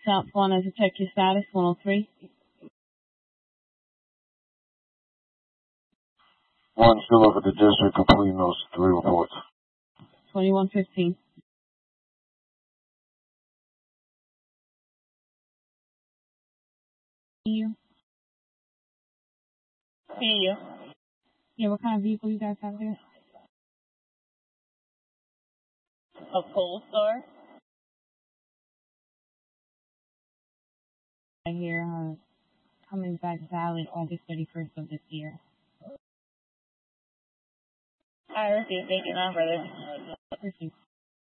South One, to check your status, 103. One, still over the district, completing those 3 reports. 2115. You? See you. Yeah, what kind of vehicle you guys have there? A Polestar. Right here, coming back valid August 31st of this year. I received. Thank you, my brother. Appreciate it.